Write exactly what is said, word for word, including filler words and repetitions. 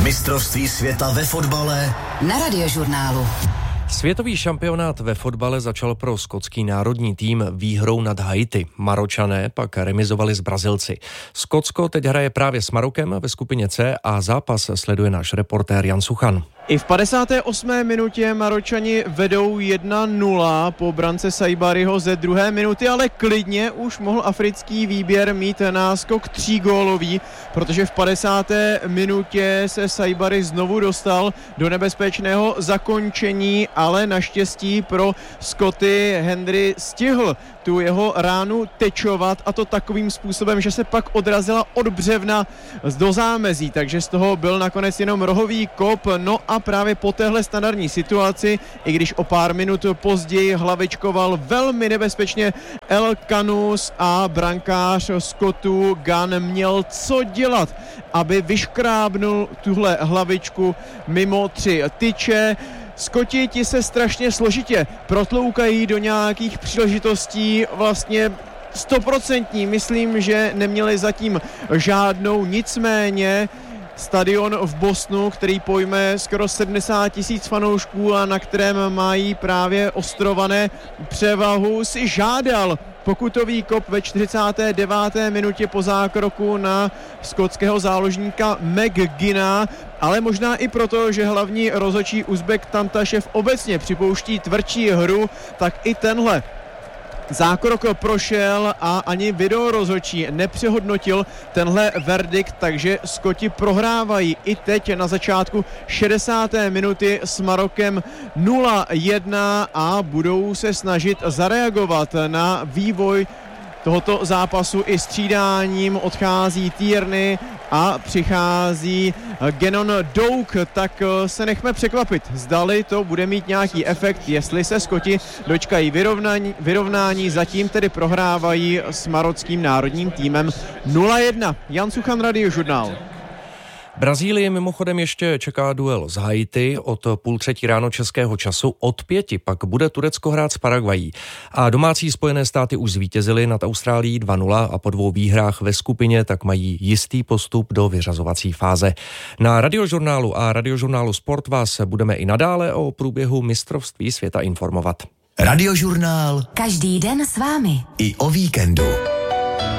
Mistrovství světa ve fotbale na Radiožurnálu. Světový šampionát ve fotbale začal pro skotský národní tým výhrou nad Haiti. Maročané pak remizovali s Brazilci. Skotsko teď hraje právě s Marokem ve skupině C a zápas sleduje náš reportér Jan Suchan. I v padesáté osmé minutě Maročani vedou jedna nula po brance Saibariho ze druhé minuty, ale klidně už mohl africký výběr mít náskok třígólový, protože v padesáté minutě se Saibari znovu dostal do nebezpečného zakončení, ale naštěstí pro Skoty Henry stihl tu jeho ránu tečovat, a to takovým způsobem, že se pak odrazila od břevna do zámezí, takže z toho byl nakonec jenom rohový kop. No a právě po téhle standardní situaci, i když o pár minut později hlavičkoval velmi nebezpečně El Kanous a brankář Skotů Gunn měl co dělat, aby vyškrábnul tuhle hlavičku mimo tři tyče. Skoti ti se strašně složitě protloukají do nějakých příležitostí, vlastně stoprocentní, myslím, že neměli zatím žádnou, nicméně stadion v Bostonu, který pojme skoro sedmdesát tisíc fanoušků a na kterém mají právě ostrované převahu, si žádal pokutový kop ve čtyřicáté deváté minutě po zákroku na skotského záložníka McGinna, ale možná i proto, že hlavní rozhodčí Uzbek Tantašev obecně připouští tvrdší hru, tak i tenhle zákrok prošel a ani videorozhodčí nepřehodnotil tenhle verdikt, takže Skoti prohrávají i teď na začátku šedesáté minuty s Marokem nula jedna a budou se snažit zareagovat na vývoj tohoto zápasu i střídáním. Odchází Tierney a přichází Gannon Doak, tak se nechme překvapit, zdali to bude mít nějaký efekt, jestli se Skoti dočkají vyrovnání, vyrovnání zatím tedy prohrávají s marockým národním týmem nula jedna. Jan Suchan, Radiožurnál. Brazílii mimochodem ještě čeká duel z Haiti od půl třetí ráno českého času, od pěti pak bude Turecko hrát s Paraguayí. A domácí Spojené státy už zvítězily nad Austrálií dva nula a po dvou výhrách ve skupině tak mají jistý postup do vyřazovací fáze. Na Radiožurnálu a Radiožurnálu Sport vás budeme i nadále o průběhu mistrovství světa informovat. Radiožurnál každý den s vámi i o víkendu.